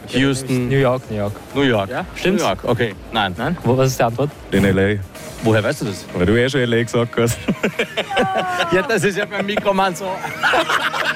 Houston. New York. New York. Ja, stimmt's? New York, okay. Nein. Was ist die Antwort? In L.A. Woher weißt du das? Weil du schon L.A. gesagt hast. Ja, das ist ja beim Mikroman so.